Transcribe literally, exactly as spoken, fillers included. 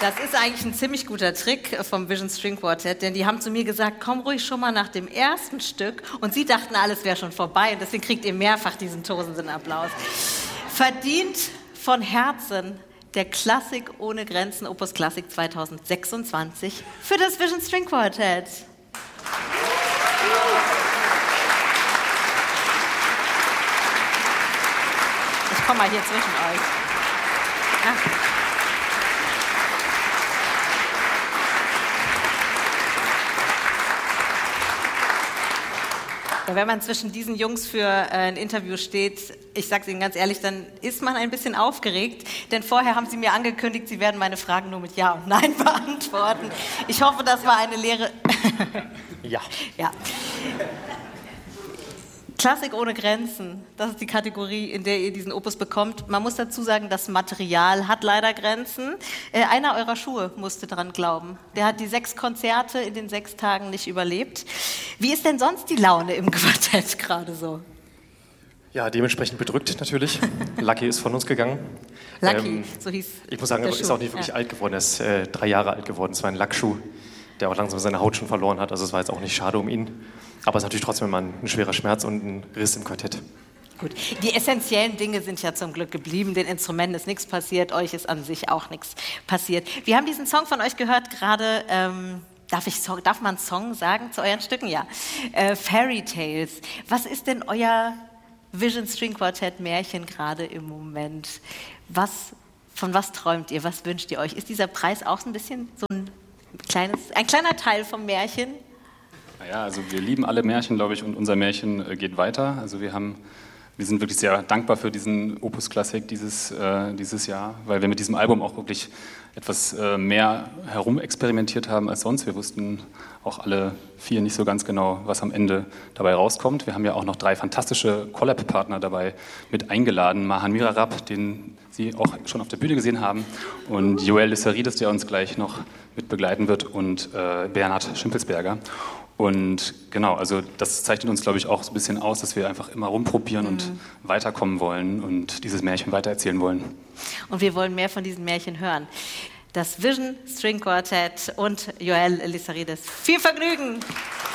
Das ist eigentlich ein ziemlich guter Trick vom Vision String Quartet, denn die haben zu mir gesagt, komm ruhig schon mal nach dem ersten Stück. Und sie dachten, alles wäre schon vorbei. Und deswegen kriegt ihr mehrfach diesen tosenden Applaus. Verdient von Herzen der Klassik ohne Grenzen, Opus Klassik zwanzig sechsundzwanzig für das Vision String Quartet. Ich komme mal hier zwischen euch. Ah. Ja, wenn man zwischen diesen Jungs für äh, ein Interview steht, ich sage es Ihnen ganz ehrlich, dann ist man ein bisschen aufgeregt, denn vorher haben Sie mir angekündigt, Sie werden meine Fragen nur mit Ja und Nein beantworten. Ich hoffe, das war eine leere... Ja. Ja. Klassik ohne Grenzen, das ist die Kategorie, in der ihr diesen Opus bekommt. Man muss dazu sagen, das Material hat leider Grenzen. Äh, einer eurer Schuhe musste dran glauben. Der hat die sechs Konzerte in den sechs Tagen nicht überlebt. Wie ist denn sonst die Laune im Quartett gerade so? Ja, dementsprechend bedrückt natürlich. Lucky ist von uns gegangen. Lucky, ähm, so hieß Ich muss sagen, er ist auch nicht wirklich ja. alt geworden. Er ist äh, drei Jahre alt geworden. Es war ein Lackschuh, der auch langsam seine Haut schon verloren hat. Also es war jetzt auch nicht schade um ihn. Aber es ist natürlich trotzdem immer ein, ein schwerer Schmerz und ein Riss im Quartett. Gut, die essentiellen Dinge sind ja zum Glück geblieben. Den Instrumenten ist nichts passiert, euch ist an sich auch nichts passiert. Wir haben diesen Song von euch gehört gerade. Ähm, darf, ich, darf man Song sagen zu euren Stücken? Ja. Äh, Fairy Tales. Was ist denn euer Vision String Quartet Märchen gerade im Moment? Was, von was träumt ihr? Was wünscht ihr euch? Ist dieser Preis auch so ein bisschen so ein kleines, ein kleiner Teil vom Märchen? Ja, also wir lieben alle Märchen, glaube ich, und unser Märchen äh, geht weiter. Also wir haben, wir sind wirklich sehr dankbar für diesen Opus Klassik dieses, äh, dieses Jahr, weil wir mit diesem Album auch wirklich etwas äh, mehr herumexperimentiert haben als sonst. Wir wussten auch alle vier nicht so ganz genau, was am Ende dabei rauskommt. Wir haben ja auch noch drei fantastische Collab-Partner dabei mit eingeladen. Mahan Mirarab, den Sie auch schon auf der Bühne gesehen haben, und Joel Lisserides, der uns gleich noch mit begleiten wird, und äh, Bernhard Schimpelsberger. Und genau, also das zeichnet uns, glaube ich, auch so ein bisschen aus, dass wir einfach immer rumprobieren mhm. und weiterkommen wollen und dieses Märchen weitererzählen wollen. Und wir wollen mehr von diesen Märchen hören. Das Vision String Quartet und Joel Lisserides. Viel Vergnügen!